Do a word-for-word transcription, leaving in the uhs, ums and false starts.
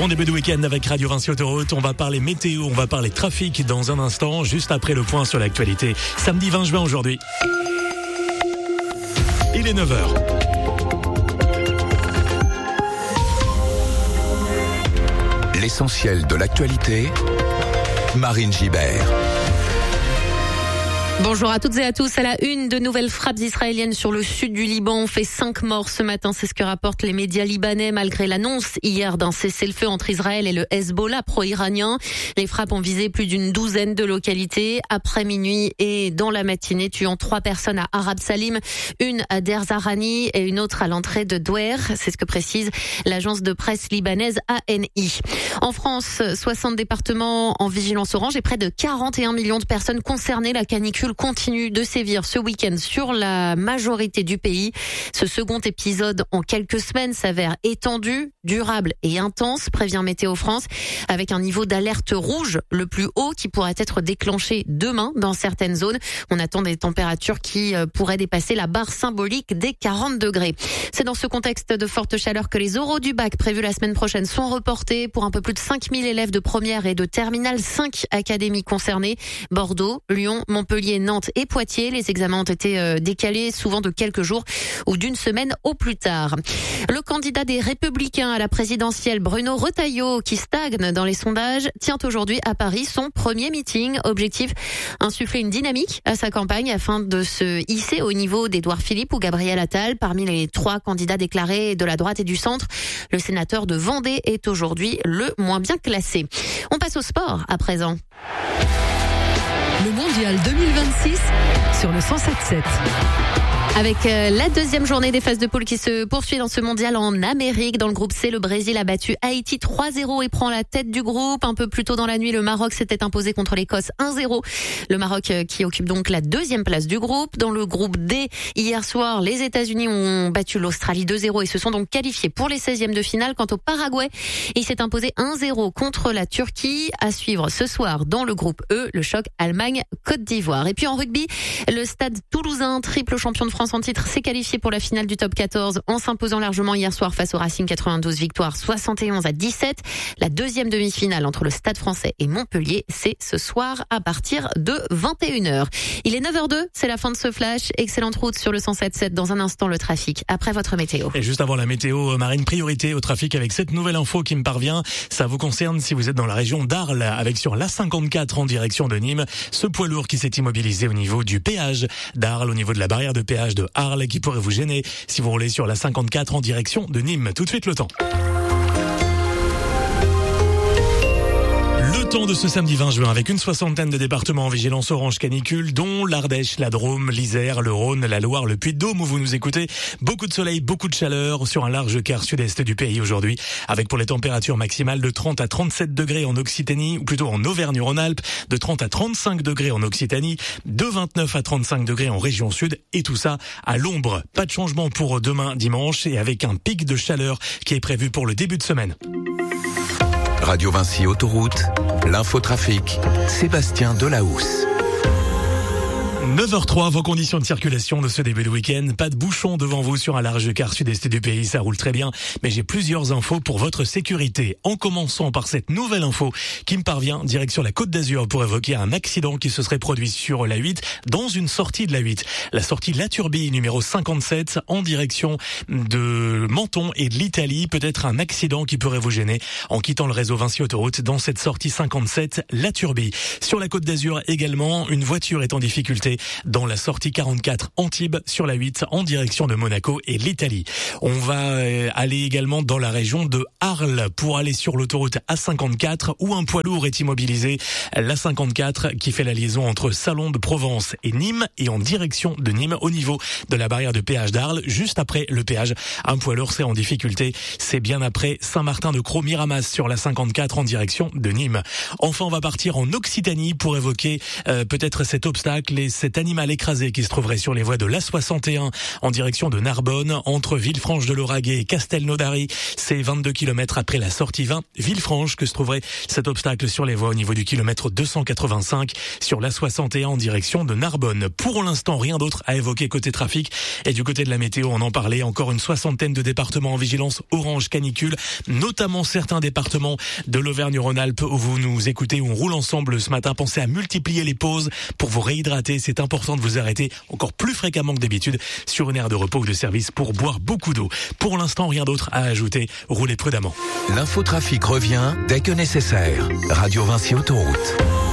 Bon début de week-end avec Radio Vinci Autoroute. On va parler météo, on va parler trafic dans un instant, juste après le point sur l'actualité. Samedi vingt juin aujourd'hui. Il est neuf heures. L'essentiel de l'actualité, Marine Gibert. Bonjour à toutes et à tous. À la une, de nouvelles frappes israéliennes sur le sud du Liban ont fait cinq morts ce matin. C'est ce que rapportent les médias libanais malgré l'annonce hier d'un cessez-le-feu entre Israël et le Hezbollah pro-iranien. Les frappes ont visé plus d'une douzaine de localités après minuit et dans la matinée, tuant trois personnes à Arab Salim, une à Der Zarani et une autre à l'entrée de Douer. C'est ce que précise l'agence de presse libanaise A N I. En France, soixante départements en vigilance orange et près de quarante et un millions de personnes concernées. La canicule continue de sévir ce week-end sur la majorité du pays. Ce second épisode en quelques semaines s'avère étendu, durable et intense, prévient Météo France, avec un niveau d'alerte rouge le plus haut qui pourrait être déclenché demain dans certaines zones. On attend des températures qui pourraient dépasser la barre symbolique des quarante degrés. C'est dans ce contexte de forte chaleur que les oraux du bac prévus la semaine prochaine sont reportés pour un peu plus de cinq mille élèves de première et de terminale, cinq académies concernées, Bordeaux, Lyon, Montpellier, Nantes et Poitiers. Les examens ont été décalés souvent de quelques jours ou d'une semaine au plus tard. Le candidat des Républicains à la présidentielle, Bruno Retailleau, qui stagne dans les sondages, tient aujourd'hui à Paris son premier meeting. Objectif, insuffler une dynamique à sa campagne afin de se hisser au niveau d'Édouard Philippe ou Gabriel Attal. Parmi les trois candidats déclarés de la droite et du centre, le sénateur de Vendée est aujourd'hui le moins bien classé. On passe au sport à présent. Le mondial deux mille vingt-six sur le cent sept sept. Avec la deuxième journée des phases de poule qui se poursuit dans ce mondial en Amérique. Dans le groupe C, le Brésil a battu Haïti trois zéro et prend la tête du groupe. Un peu plus tôt dans la nuit, le Maroc s'était imposé contre l'Écosse un zéro. Le Maroc qui occupe donc la deuxième place du groupe. Dans le groupe D, hier soir, les États-Unis ont battu l'Australie deux zéro et se sont donc qualifiés pour les seizièmes de finale. Quant au Paraguay, il s'est imposé un zéro contre la Turquie. À suivre ce soir dans le groupe E, le choc Allemagne-Côte d'Ivoire. Et puis en rugby, le Stade Toulousain, triple champion de France en titre, s'est qualifié pour la finale du top quatorze en s'imposant largement hier soir face au Racing quatre-vingt-douze, victoire soixante et onze à dix-sept. La deuxième demi-finale entre le Stade Français et Montpellier, c'est ce soir à partir de vingt et une heures. Il est neuf heures deux, c'est la fin de ce flash. Excellente route sur le cent sept sept. Dans un instant, le trafic. Après votre météo. Et juste avant la météo, Marine, priorité au trafic avec cette nouvelle info qui me parvient. Ça vous concerne si vous êtes dans la région d'Arles, avec sur l'A cinquante-quatre en direction de Nîmes, ce poids lourd qui s'est immobilisé au niveau du péage d'Arles, au niveau de la barrière de péage de Arles, qui pourrait vous gêner si vous roulez sur la cinquante-quatre en direction de Nîmes. Tout de suite le temps. Le temps de ce samedi vingt juin avec une soixantaine de départements en vigilance orange canicule, dont l'Ardèche, la Drôme, l'Isère, le Rhône, la Loire, le Puy-de-Dôme où vous nous écoutez. Beaucoup de soleil, beaucoup de chaleur sur un large quart sud-est du pays aujourd'hui, avec pour les températures maximales de trente à trente-sept degrés en Occitanie, ou plutôt en Auvergne-Rhône-Alpes, de trente à trente-cinq degrés en Occitanie, de vingt-neuf à trente-cinq degrés en région sud, et tout ça à l'ombre. Pas de changement pour demain dimanche, et avec un pic de chaleur qui est prévu pour le début de semaine. Radio Vinci Autoroute, l'infotrafic, Sébastien Delahousse. neuf heures trois, vos conditions de circulation de ce début de week-end. Pas de bouchons devant vous sur un large quart sud-est du pays, ça roule très bien. Mais j'ai plusieurs infos pour votre sécurité. En commençant par cette nouvelle info qui me parvient, direction la Côte d'Azur, pour évoquer un accident qui se serait produit sur la huit, dans une sortie de la huit. La sortie de la Turbie numéro cinquante-sept, en direction de Menton et de l'Italie. Peut-être un accident qui pourrait vous gêner en quittant le réseau Vinci Autoroute dans cette sortie cinquante-sept, la Turbie. Sur la Côte d'Azur également, une voiture est en difficulté dans la sortie quarante-quatre Antibes sur la huit en direction de Monaco et l'Italie. On va aller également dans la région de Arles pour aller sur l'autoroute A cinquante-quatre où un poids lourd est immobilisé. La cinquante-quatre qui fait la liaison entre Salon de Provence et Nîmes et en direction de Nîmes au niveau de la barrière de péage d'Arles. Juste après le péage, un poids lourd c'est en difficulté. C'est bien après Saint-Martin-de-Croix-Miramas sur la cinquante-quatre en direction de Nîmes. Enfin, on va partir en Occitanie pour évoquer euh, peut-être cet obstacle et cette cet animal écrasé qui se trouverait sur les voies de l'A soixante et un en direction de Narbonne, entre Villefranche-de-Lauragais et Castelnaudary. C'est vingt-deux kilomètres après la sortie vingt Villefranche que se trouverait cet obstacle sur les voies au niveau du kilomètre deux cent quatre-vingt-cinq sur l'A soixante et un en direction de Narbonne. Pour l'instant, rien d'autre à évoquer côté trafic. Et du côté de la météo, on en parlait, encore une soixantaine de départements en vigilance orange canicule, notamment certains départements de l'Auvergne-Rhône-Alpes où vous nous écoutez, où on roule ensemble ce matin. Pensez à multiplier les pauses pour vous réhydrater. C'est important de vous arrêter encore plus fréquemment que d'habitude sur une aire de repos ou de service pour boire beaucoup d'eau. Pour l'instant, rien d'autre à ajouter. Roulez prudemment. L'infotrafic revient dès que nécessaire. Radio Vinci Autoroute.